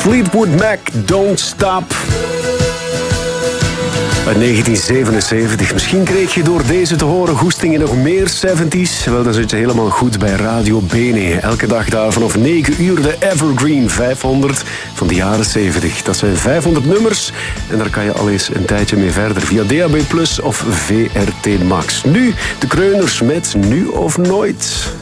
Fleetwood Mac, Don't Stop. Uit 1977. Misschien kreeg je door deze te horen goesting in nog meer 70s. Wel, dan zit je helemaal goed bij Radio Bene. Elke dag daar vanaf 9 uur de Evergreen 500 van de jaren 70. Dat zijn 500 nummers en daar kan je al eens een tijdje mee verder via DAB+ of VRT Max. Nu de Kreuners met Nu of Nooit.